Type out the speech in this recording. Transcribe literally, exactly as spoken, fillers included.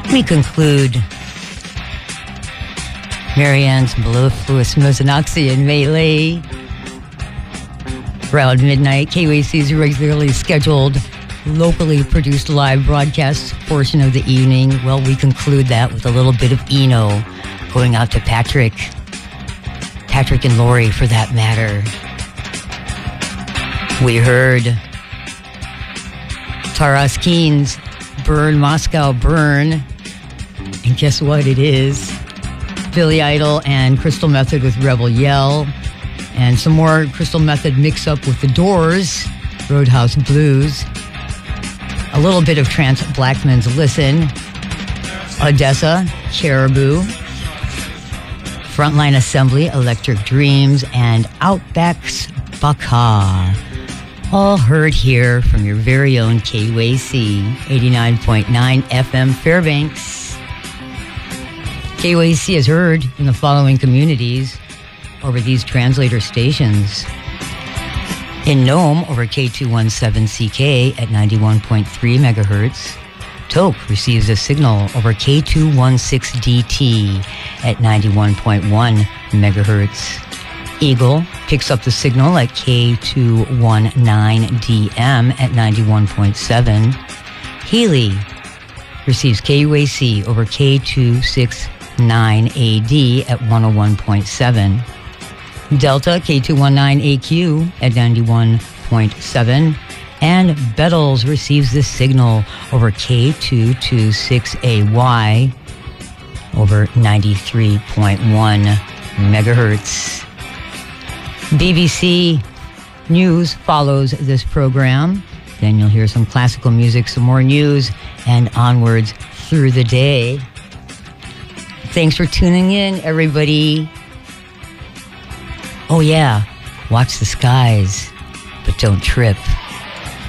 We conclude Marianne's Mellifluous Mozzanoxy and Melee. Around midnight, K U A C's regularly scheduled, locally produced live broadcast portion of the evening. Well, we conclude that with a little bit of Eno going out to Patrick. Patrick and Lori, for that matter. We heard Taras Keen's Burn, Moscow Burn. And guess what it is? Billy Idol and Crystal Method with Rebel Yell. And some more Crystal Method mix up with The Doors, Roadhouse Blues. A little bit of Trance Blackman's Listen. Odessa, Caribou. Frontline Assembly, Electric Dreams. And Outback's Baka. All heard here from your very own K U A C, eighty-nine point nine F M Fairbanks. K U A C is heard in the following communities over these translator stations. In Nome over K two seventeen C K at ninety-one point three megahertz. Tok receives a signal over K two sixteen D T at ninety-one point one megahertz. Eagle picks up the signal at K two nineteen D M at ninety-one point seven. Healy receives K U A C over K two sixty-nine A D at one oh one point seven. Delta K two nineteen A Q at ninety-one point seven. And Bettles receives the signal over K two twenty-six A Y over ninety-three point one megahertz. B B C News follows this program. Then you'll hear some classical music, some more news, and onwards through the day. Thanks for tuning in, everybody. Oh yeah, watch the skies, but don't trip.